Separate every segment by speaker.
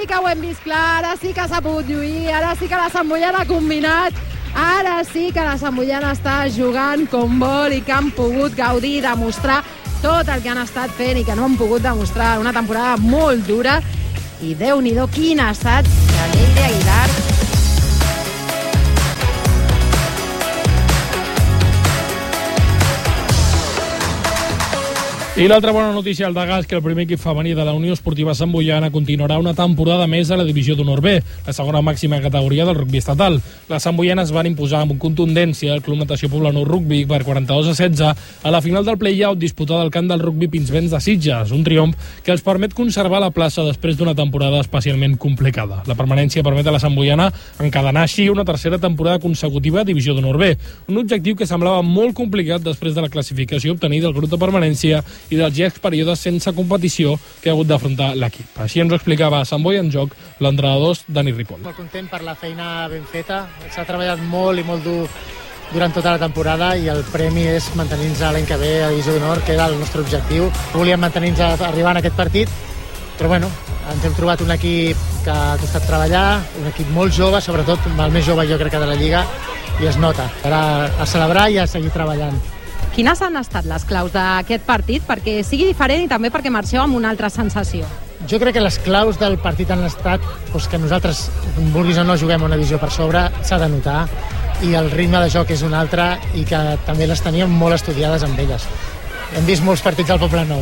Speaker 1: sí que ho hem vist clar, ara sí que s'ha pogut lluir, ara sí que la Santboiana ha combinat, ara sí que la Santboiana està jugant com vol i que han pogut gaudir, demostrar tot el que han estat fent i que no han pogut demostrar. Una temporada molt dura i Déu-n'hi-do quin assaig de Neide Aguilar.
Speaker 2: I l'altra bona notícia al Degà és que el primer equip femení de la Unió Esportiva Santboiana continuarà una temporada més a la divisió d'honor B, la segona màxima categoria del rugbi estatal. Les santboianes van imposar amb contundència el Club Natació Poblenou Rugbi per 42-16 a la final del play-out disputada al camp del rugbi Pinsbens de Sitges, un triomf que els permet conservar la plaça després d'una temporada especialment complicada. La permanència permet a la santboiana encadenar així una tercera temporada consecutiva a divisió d'honor B, un objectiu que semblava molt complicat després de la classificació obtenida al grup de permanència i dels llargs períodes sense competició que ha hagut d'afrontar l'equip. Així ens ho explicava a Sant Boi en Joc l'entrenador Dani Ripoll.
Speaker 3: Molt content per la feina ben feta. S'ha treballat molt i molt dur durant tota la temporada i el premi és mantenir-nos l'any que ve a Divisió d'Honor, que era el nostre objectiu. Volíem mantenir-nos arribant a aquest partit, però bueno, ens hem trobat un equip que ha costat treballar, un equip molt jove, sobretot el més jove jo crec que de la Lliga, i es nota. Ara a celebrar i a seguir treballant.
Speaker 1: Quines han estat les claus d'aquest partit perquè sigui diferent i també perquè marxeu amb una altra sensació?
Speaker 3: Jo crec que les claus del partit han estat que nosaltres, vulguis o no, juguem una divisió per sobre, s'ha de notar, i el ritme de joc és un altre i que també les teníem molt estudiades amb elles. Hem vist molts partits al Poblenou,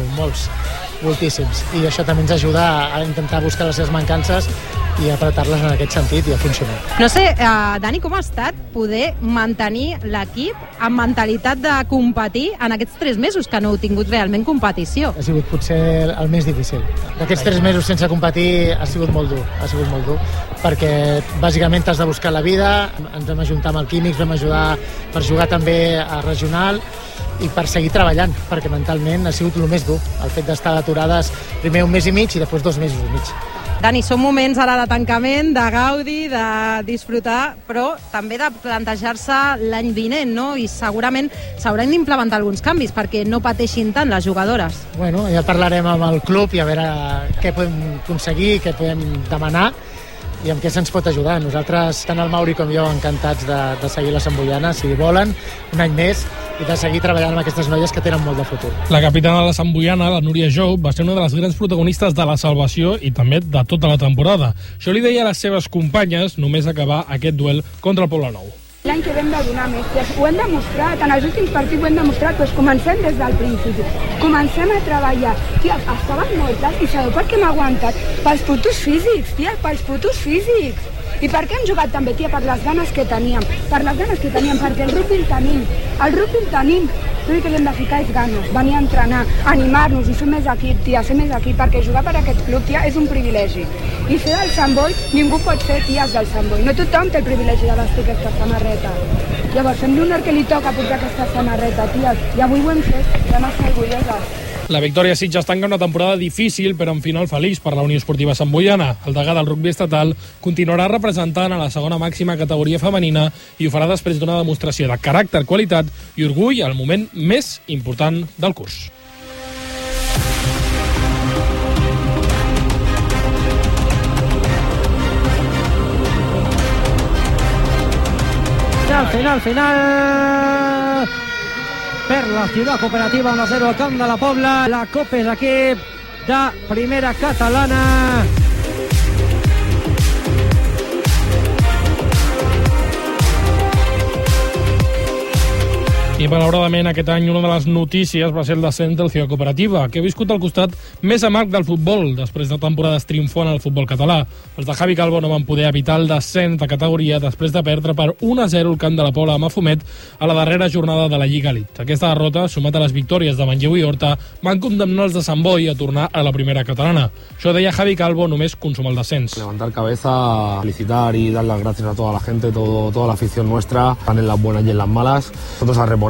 Speaker 3: moltíssims, i això també ens ajuda a intentar buscar les seves mancances i apretar-les en aquest sentit i a funcionar.
Speaker 1: No sé, Dani, com ha estat poder mantenir l'equip amb mentalitat de competir en aquests 3 mesos que no heu tingut realment competició?
Speaker 3: Ha sigut potser el més difícil. Aquests 3 mesos sense competir ha sigut molt dur, perquè bàsicament t'has de buscar la vida, ens vam ajuntar amb el Químics, vam ajudar per jugar també a regional i per seguir treballant, perquè mentalment ha sigut el més dur, el fet d'estar aturades primer 1 mes i mig i després 2 mesos i mig.
Speaker 1: Dani, són moments ara de tancament, de gaudi, de disfrutar, però també de plantejar-se l'any vinent, no? I segurament s'hauran d'implementar alguns canvis perquè no pateixin tant les jugadores.
Speaker 3: Bueno, ja parlarem amb el club i a veure què podem aconseguir, què podem demanar i amb què se'ns pot ajudar. Nosaltres, tant el Mauri com jo, encantats de seguir la Santboiana, si volen, un any més, i de seguir treballant amb aquestes noies que tenen molt de futur.
Speaker 2: La capitana de la Santboiana, la Núria Jou, va ser una de les grans protagonistes de la salvació i també de tota la temporada. Això li deia a les seves companyes només acabar aquest duel contra el Poblenou.
Speaker 4: L'any que vam de donar més, ho hem demostrat, en els últims partits ho hem demostrat, doncs comencem des del principi, comencem a treballar. Tia, estaven mortes i sabeu per què hem aguantat? Pels putos físics, tia, pels putos físics. I per què hem jugat també, tia? Per les ganes que teníem, perquè el rugby el tenim, tot i que li hem de ficar és ganes, venir a entrenar, animar-nos i ser més equip, tia, perquè jugar per aquest club, tia, és un privilegi. I ser del Sant Boi, ningú pot ser ties del Sant Boi, no tothom té el privilegi de vestir aquesta samarreta. Llavors, fem l'honor que li toca portar aquesta samarreta, tia, i avui ho hem fet, vam estar orgulloses.
Speaker 2: La victòria a Sitges tanca una temporada difícil, però amb final feliç per la Unió Esportiva Santboiana. El degà del rugbi estatal continuarà representant a la segona màxima categoria femenina i ho farà després d'una demostració de caràcter, qualitat i orgull al moment més important del curs.
Speaker 5: Final per la Ciutat Cooperativa, 1-0 al camp de la Pobla. La Copa és equip de primera catalana.
Speaker 2: I malauradament aquest any una de les notícies va ser el descens del Ciutat Cooperativa, que ha viscut al costat més amarg del futbol després de temporades triomfant al futbol català. Els de Javi Calvo no van poder evitar el descens de categoria després de perdre per 1-0 el camp de la Pobla de Mafumet a la darrera jornada de la Lliga Elite. Aquesta derrota, sumat a les victòries de Manlleu i Horta, van condemnar els de Sant Boi a tornar a la primera catalana. Això deia Javi Calvo només consumar el descens.
Speaker 6: Levantar cabeza, felicitar y dar las gracias a toda la gente, toda la afición nuestra, están en las buenas y en las malas. Nosotros a reponer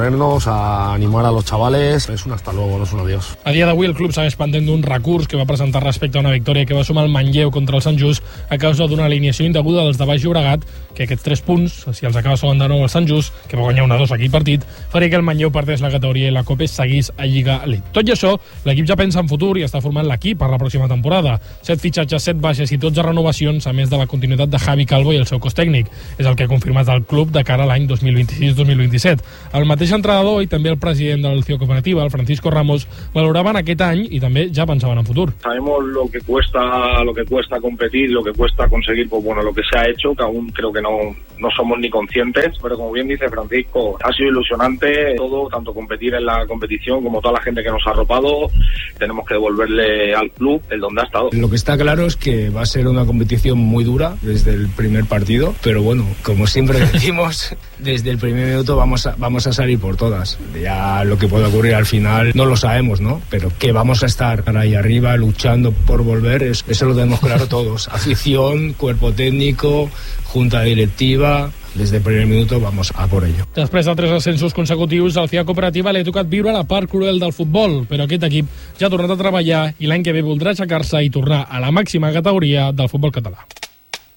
Speaker 6: ponernos, a animar a los chavales. Es un hasta luego, no es un adiós.
Speaker 2: A dia d'avui el club segueix pendent d'un recurs que va presentar respecte a una victòria que va sumar el Manlleu contra el Sant Just a causa d'una alineació indeguda dels de Baix Llobregat, que aquests 3 punts, si els acaba segon de nou el Sant Just, que va guanyar 1-2 aquell partit, faria que el Manlleu perdés la categoria i la Copa seguís a Lliga Elite. Tot i això, l'equip ja pensa en futur i està formant l'equip per la pròxima temporada. 7 fitxatges, 7 baixes i 12 renovacions, a més de la continuïtat de Javi Calvo i el seu cos tècnic. És el que ha confirmat el club de cara a l'any 2026-2027. El mateix entrenador i també el president de l'Elcio Cooperativa, el Francisco Ramos, valoraven aquest any i també ja pensaven en futur.
Speaker 7: Sabemos lo que cuesta competir, lo que cuesta conseguir, pues bueno, lo que se ha hecho, que aún creo que no somos ni conscientes, pero como bien dice Francisco, ha sido ilusionante todo, tanto competir en la competición como toda la gente que nos ha arropado. Tenemos que devolverle al club el donde ha estado.
Speaker 8: Lo que está claro es que va a ser una competición muy dura desde el primer partido, pero bueno, como siempre decimos, desde el primer minuto vamos a salir por todas. Ya lo que puede ocurrir al final no lo sabemos, ¿no? Pero que vamos a estar ahí arriba luchando por volver, eso lo tenemos claro todos. Afición, cuerpo técnico, junta directiva. Des del primer minuto vamos a por ello.
Speaker 2: Després de 3 ascensos consecutius, al CIA Cooperativa li ha tocat viure la part cruel del futbol, però aquest equip ja ha tornat a treballar i l'any que ve voldrà aixecar-se i tornar a la màxima categoria del futbol català.